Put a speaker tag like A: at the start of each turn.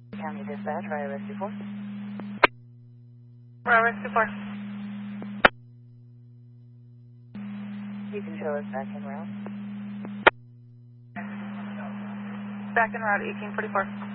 A: County Dispatch, via Rescue 4.
B: Rescue 4.
A: You can show us back en route.
B: Back en route 1844.